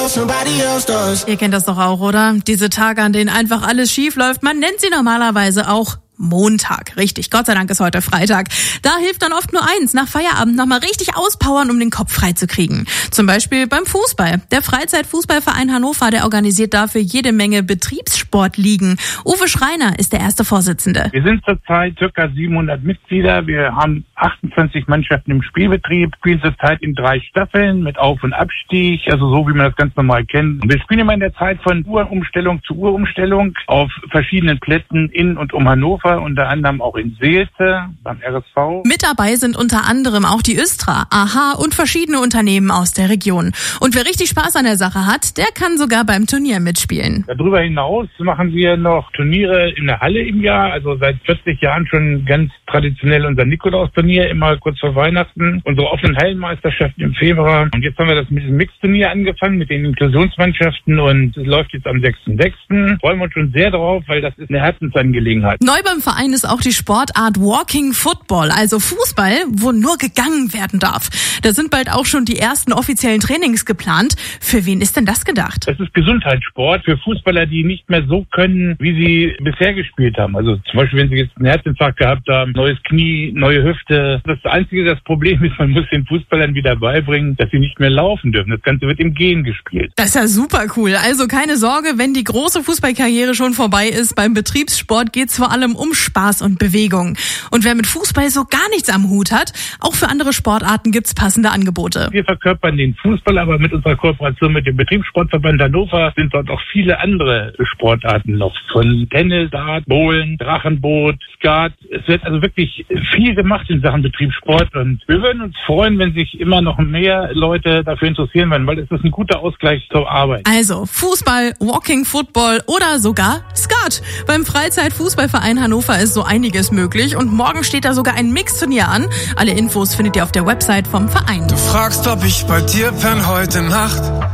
Ihr kennt das doch auch, oder? Diese Tage, an denen einfach alles schief läuft. Man nennt sie normalerweise auch Montag. Richtig, Gott sei Dank ist heute Freitag. Da hilft dann oft nur eins, nach Feierabend nochmal richtig auspowern, um den Kopf frei zu kriegen. Zum Beispiel beim Fußball. Der Freizeitfußballverein Hannover, der organisiert dafür jede Menge Betriebssportligen. Uwe Schreiner ist der erste Vorsitzende. Wir sind zurzeit ca. 700 Mitglieder. Wir haben 28 Mannschaften im Spielbetrieb, spielen zurzeit in 3 Staffeln mit Auf- und Abstieg, also so wie man das ganz normal kennt. Wir spielen immer in der Zeit von Uhrumstellung zu Uhrumstellung auf verschiedenen Plätzen in und um Hannover, unter anderem auch in Seelte beim RSV. Mit dabei sind unter anderem auch die Östra, AHA und verschiedene Unternehmen aus der Region. Und wer richtig Spaß an der Sache hat, der kann sogar beim Turnier mitspielen. Darüber hinaus machen wir noch Turniere in der Halle im Jahr, also seit 40 Jahren schon ganz traditionell unser Nikolaus-Turnier, immer kurz vor Weihnachten. Unsere offenen Hallenmeisterschaften im Februar. Und jetzt haben wir das mit dem Mixturnier angefangen, mit den Inklusionsmannschaften, und es läuft jetzt am 6.6. Freuen wir uns schon sehr drauf, weil das ist eine Herzensangelegenheit. Neu beim Verein ist auch die Sportart Walking Football, also Fußball, wo nur gegangen werden darf. Da sind bald auch schon die ersten offiziellen Trainings geplant. Für wen ist denn das gedacht? Das ist Gesundheitssport für Fußballer, die nicht mehr so können, wie sie bisher gespielt haben. Also zum Beispiel, wenn sie jetzt einen Herzinfarkt gehabt haben, neues Knie, neue Hüfte. Das einzige, das Problem ist, man muss den Fußballern wieder beibringen, dass sie nicht mehr laufen dürfen. Das Ganze wird im Gehen gespielt. Das ist ja super cool. Also keine Sorge, wenn die große Fußballkarriere schon vorbei ist. Beim Betriebssport geht's vor allem um Spaß und Bewegung. Und wer mit Fußball so gar nichts am Hut hat, auch für andere Sportarten gibt's passende Angebote. Wir verkörpern den Fußball, aber mit unserer Kooperation mit dem Betriebssportverband Hannover sind dort auch viele andere Sportarten noch. Von Tennis, Dart, Bowlen, Drachenboot, Skat. Es wird also wirklich viel gemacht in Sachen Betriebssport, und wir würden uns freuen, wenn sich immer noch mehr Leute dafür interessieren werden, weil es ist ein guter Ausgleich zur Arbeit. Also Fußball, Walking Football oder sogar Skat. Beim Freizeitfußballverein Hannover ist so einiges möglich, und morgen steht da sogar ein Mixturnier an. Alle Infos findet ihr auf der Website vom Verein. Du fragst, ob ich bei dir penne heute Nacht.